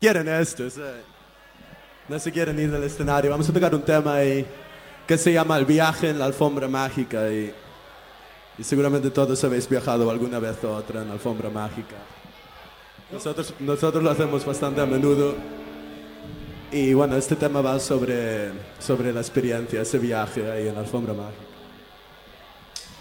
quieren esto, ¿sí? No se quieren ir del escenario. Vamos a tocar un tema ahí que se llama El viaje en la alfombra mágica y seguramente todos habéis viajado alguna vez o otra en la alfombra mágica. Nosotros lo hacemos bastante a menudo y bueno, este tema va sobre la experiencia, ese viaje ahí en la alfombra mágica.